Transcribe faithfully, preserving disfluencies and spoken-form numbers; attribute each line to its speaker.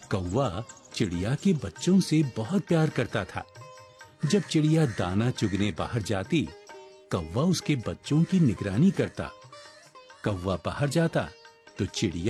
Speaker 1: कौवा चिड़िया के बच्चों से बहुत प्यार करता था। जब चिड़िया दाना चुगने बाहर जाती, कौवा उसके बच्चों की निगरानी करता। कौवा बाहर जाता तो चिड़िया